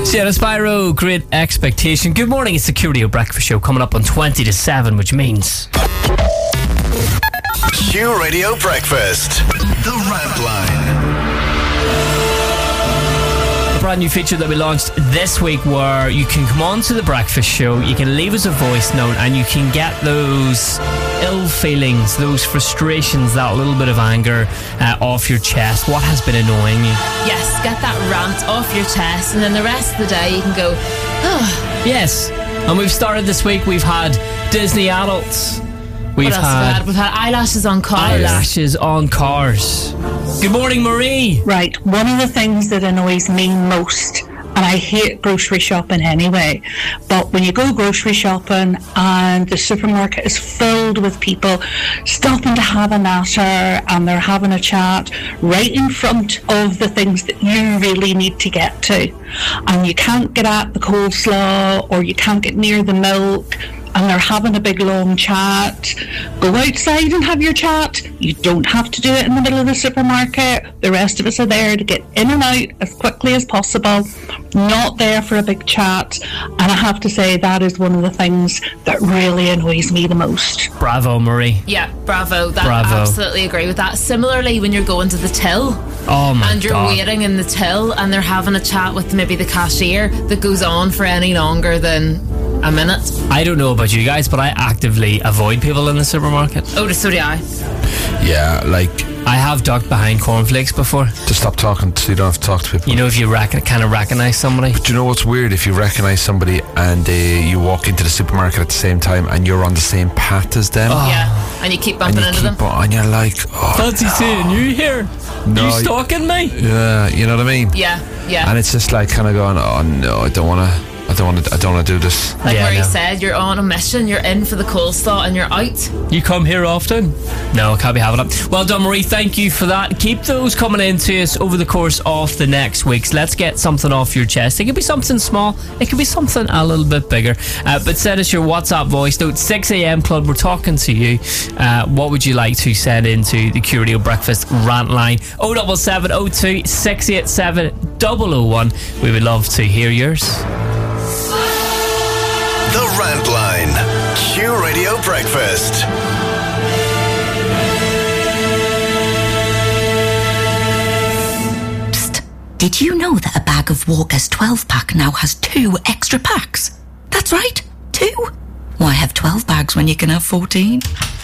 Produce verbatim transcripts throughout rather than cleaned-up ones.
Sienna Spyro, Great Expectation. Good morning, it's the Q Breakfast Show coming up on twenty to seven, which means Q Radio Breakfast, the Rant Line. A brand new feature that we launched this week where you can come on to the breakfast show, you can leave us a voice note, and you can get those ill feelings, those frustrations, that little bit of anger uh, off your chest. What has been annoying you? Yes, get that rant off your chest, and then the rest of the day you can go, oh. Yes, and we've started this week, we've had Disney adults. We've what else had, have we had? We've had eyelashes on cars. Eyelashes on cars. Good morning, Marie. Right, one of the things that annoys me most, and I hate grocery shopping anyway, but when you go grocery shopping and the supermarket is filled with people stopping to have a natter and they're having a chat right in front of the things that you really need to get to, and you can't get at the coleslaw or you can't get near the milk, and they're having a big long chat. Go outside and have your chat. You don't have to do it in the middle of the supermarket. The rest of us are there to get in and out as quickly as possible, not there for a big chat. And I have to say that is one of the things that really annoys me the most. Bravo, Marie. Yeah, bravo. That, Bravo. I absolutely agree with that. Similarly, when you're going to the till, oh my and you're God. waiting in the till and they're having a chat with maybe the cashier that goes on for any longer than a minute. I don't know about you guys, but I actively avoid people in the supermarket. Oh, so do I. Yeah, like, I have ducked behind cornflakes before. to stop talking so you don't have to talk to people. You know, if you rec- kind of recognise somebody. But you know what's weird? If you recognise somebody and uh, you walk into the supermarket at the same time and you're on the same path as them, Oh. Yeah, and you keep and bumping you into keep them. on, and you're like, oh, Fancy seeing you here. No, you I- stalking me? yeah, you know what I mean? Yeah, yeah. And it's just like kind of going, oh no, I don't want to. I don't want to. I don't want to do this. Like Yeah, where no. he said, you're on a mission, you're in for the coleslaw and you're out. You come here often? No, can't be having it. Well done, Marie. Thank you for that. Keep those coming in to us over the course of the next weeks. Let's get something off your chest. It could be something small. It could be something a little bit bigger. Uh, but send us your WhatsApp voice note. six a.m. Club, we're talking to you. Uh, what would you like to send into the Q Radio Breakfast rant line? oh seven seven oh two six eight seven zero zero one. We would love to hear yours. The Rant Line. Q Radio Breakfast. Psst. Did you know that a bag of Walker's twelve pack now has two extra packs? That's right, two. Why have twelve bags when you can have fourteen?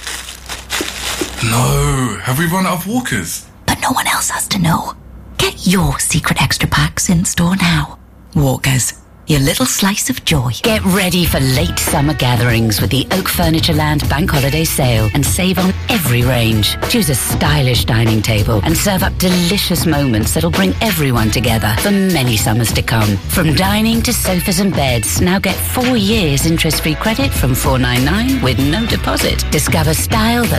No, have we run out of Walkers? But no one else has to know. Get your secret extra packs in store now. Walker's, your little slice of joy. Get ready for late summer gatherings with the Oak Furniture Land Bank Holiday Sale and save on every range. Choose a stylish dining table and serve up delicious moments that'll bring everyone together for many summers to come. From dining to sofas and beds, now get four years interest-free credit from four ninety-nine with no deposit. Discover style that